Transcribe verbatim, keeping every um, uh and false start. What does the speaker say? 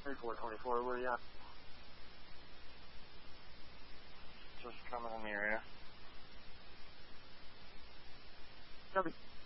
three four twenty-four, where are you at? Just coming in the area. Copy.